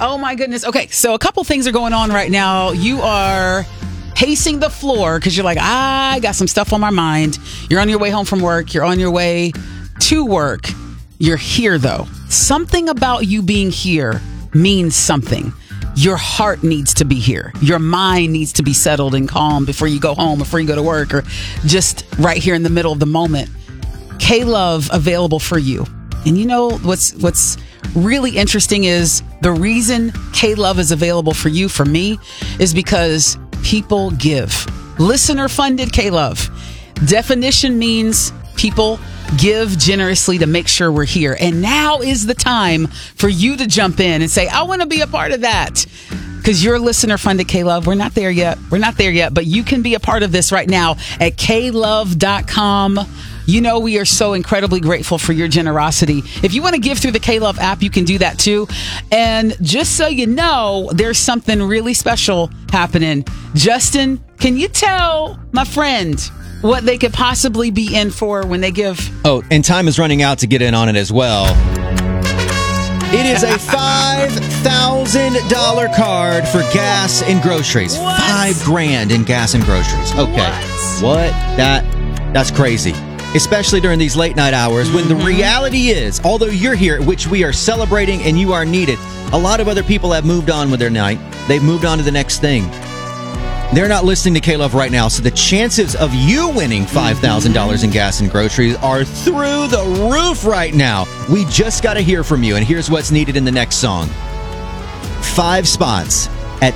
Oh, my goodness. Okay, so a couple things are going on right now. You are pacing the floor because you're like, I got some stuff on my mind. You're on your way home from work. You're on your way to work. You're here, though. Something about you being here means something. Your heart needs to be here. Your mind needs to be settled and calm before you go home, before you go to work, or just right here in the middle of the moment. K-Love available for you. And you know what's really interesting is the reason K-Love is available for you, for me, is because people give. Listener-funded K-Love. Definition means people give generously to make sure we're here. And now is the time for you to jump in and say, I want to be a part of that. Because you're listener-funded K-Love. We're not there yet. But you can be a part of this right now at klove.com. You know, we are so incredibly grateful for your generosity. If you want to give through the K-Love app, you can do that too. And just so you know, there's something really special happening. Justin, can you tell my friend what they could possibly be in for when they give? Oh, and time is running out to get in on it as well. It is a $5,000 card for gas and groceries. What? $5,000 in gas and groceries. Okay. What? That's crazy. Especially during these late night hours when the reality is, although you're here, which we are celebrating and you are needed, a lot of other people have moved on with their night. They've moved on to the next thing. They're not listening to K-Love right now, so the chances of you winning $5,000 in gas and groceries are through the roof right now. We just got to hear from you, and here's what's needed in the next song. 5 spots at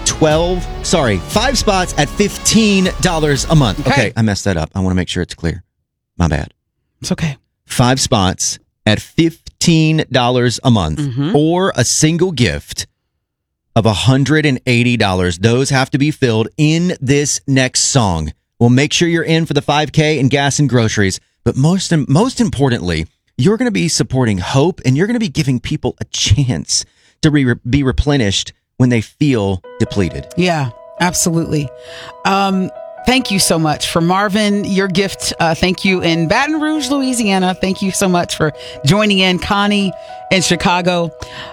$15 a month. Okay, I messed that up. I want to make sure it's clear. My bad. It's okay. 5 spots at $15 a month or a single gift of $180. Those have to be filled in this next song. We'll make sure you're in for the 5K in gas and groceries. But most importantly, you're going to be supporting hope, and you're going to be giving people a chance to be replenished when they feel depleted. Yeah, absolutely. Thank you so much for Marvin, your gift. Thank you in Baton Rouge, Louisiana. Thank you so much for joining in. Connie in Chicago.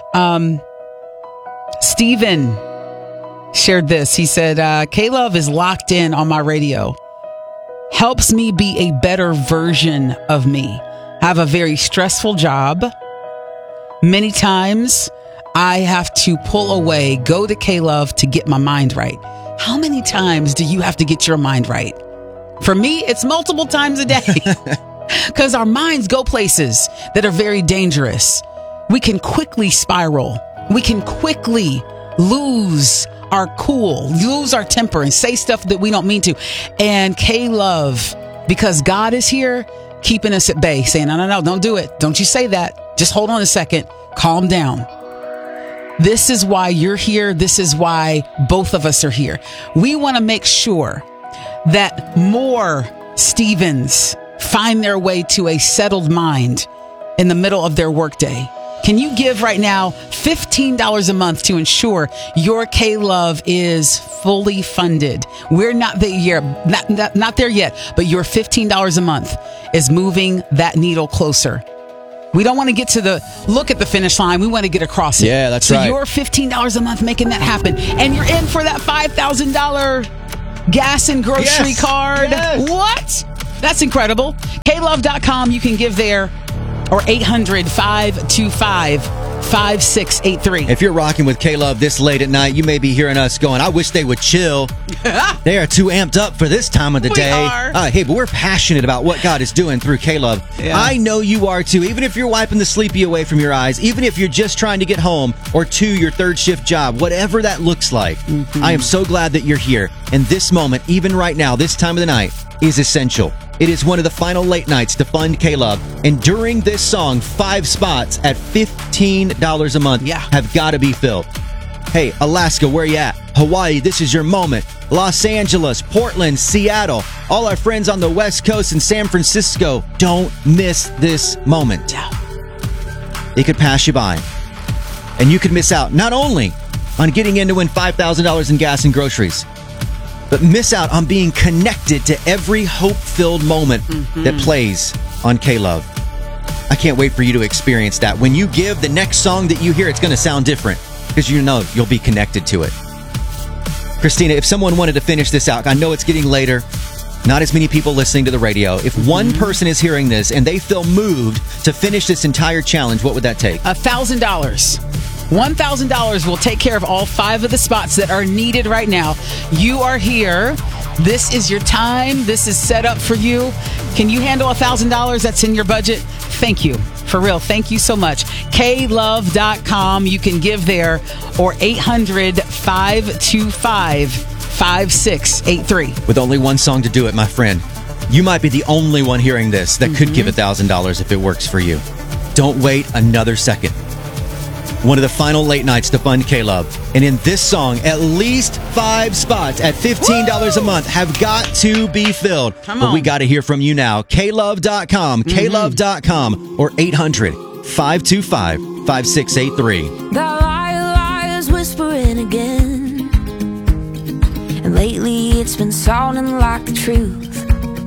Steven shared this. He said, K-Love is locked in on my radio. Helps me be a better version of me. I have a very stressful job. Many times I have to pull away, go to K-Love to get my mind right. How many times do you have to get your mind right? For me, it's multiple times a day. Because our minds go places that are very dangerous. We can quickly spiral. We can quickly lose our cool, lose our temper, and say stuff that we don't mean to. And K-Love, because God is here, keeping us at bay, saying, no, don't do it. Don't you say that. Just hold on a second. Calm down. This is why you're here. This is why both of us are here. We want to make sure that more Stevens find their way to a settled mind in the middle of their workday. Can you give right now $15 a month to ensure your K-Love is fully funded? We're not there yet, not there yet, but your $15 a month is moving that needle closer. We don't want to get to look at the finish line. We want to get across it. Yeah, that's right. So you're $15 a month making that happen. And you're in for that $5,000 gas and grocery card. Yes. What? That's incredible. klove.com. You can give there. Or 800-525-5683. If you're rocking with K-Love this late at night, you may be hearing us going, I wish they would chill. They are too amped up for this time of the day. Hey, but we're passionate about what God is doing through K-Love. Yeah. I know you are too. Even if you're wiping the sleepy away from your eyes, even if you're just trying to get home or to your third shift job, whatever that looks like, I am so glad that you're here. And this moment, even right now, this time of the night, is essential. It is one of the final late nights to fund K-Love. And during this song, 5 spots at $15 a month have got to be filled. Hey, Alaska, where you at? Hawaii, this is your moment. Los Angeles, Portland, Seattle, all our friends on the West Coast and San Francisco, don't miss this moment. It could pass you by. And you could miss out not only on getting in to win $5,000 in gas and groceries, but miss out on being connected to every hope-filled moment that plays on K-Love. I can't wait for you to experience that. When you give, the next song that you hear, it's going to sound different. because you know you'll be connected to it. Christina, if someone wanted to finish this out, I know it's getting later. Not as many people listening to the radio. If one person is hearing this and they feel moved to finish this entire challenge, what would that take? $1,000. $1,000 will take care of all 5 of the spots that are needed right now. You are here. This is your time. This is set up for you. Can you handle $1,000 that's in your budget? Thank you. For real. Thank you so much. klove.com. You can give there, or 800-525-5683. With only one song to do it, my friend, you might be the only one hearing this that could give $1,000 if it works for you. Don't wait another second. One of the final late nights to fund K-Love. And in this song, at least 5 spots at $15 a month have got to be filled. But we got to hear from you now. klove.com, klove.com, or 800-525-5683. The liars whispering again, and lately it's been sounding like the truth.